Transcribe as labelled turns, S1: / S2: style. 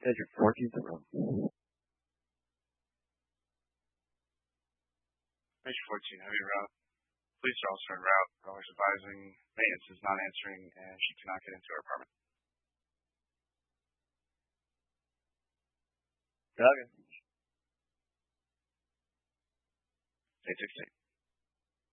S1: That's your 14th in a row.
S2: Major 14, heavy route. Police are also en route. Callers advising maintenance is not answering and she cannot get into her apartment.
S1: Okay.
S2: 816.